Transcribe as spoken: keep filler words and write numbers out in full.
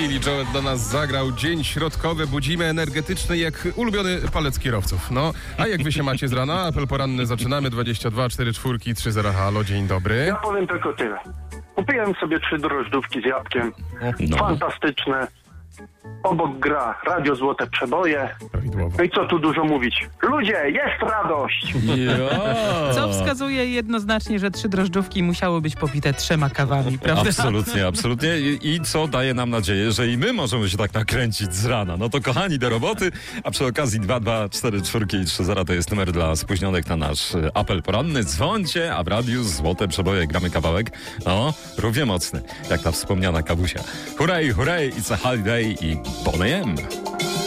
Billy Joel do nas zagrał. Dzień środkowy, budzimy energetyczny jak ulubiony palec kierowców. No, a jak wy się macie z rana? Apel poranny zaczynamy. dwadzieścia dwa cztery cztery trzy zero. Halo, dzień dobry. Ja powiem tylko tyle. Kupiłem sobie trzy drożdżówki z jabłkiem. No. Fantastyczne. Obok gra Radio Złote Przeboje. Prawidłowo. No i co tu dużo mówić? Ludzie, jest radość! Jo. Co wskazuje jednoznacznie, że trzy drożdżówki musiały być popite trzema kawami, prawda? Absolutnie, absolutnie. I, I co daje nam nadzieję, że i my możemy się tak nakręcić z rana. No to kochani, do roboty. A przy okazji dwa dwa cztery cztery i trzy zero to jest numer dla spóźnionych na nasz e, apel poranny. Dzwońcie, a w radiu Złote Przeboje gramy kawałek. No, równie mocny, jak ta wspomniana kawusia. Hurray, hurray, it's a holiday i Boney M.